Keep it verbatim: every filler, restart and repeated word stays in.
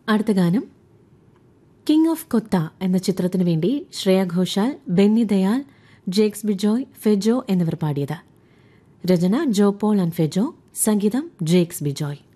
അടുത്ത ഗാനം king of കൊത്ത എന്ന ചിത്രത്തിനു വേണ്ടി ശ്രേയ ഘോഷാൽ, ബെന്നി ദയാൽ, ജേക്സ് ബിജോയ്, ഫെജോ എന്നിവർ പാടിയത്. രചന ജോ പോൾ ആൻഡ് ഫെജോ, സംഗീതം ജേക്സ് ബിജോയ്.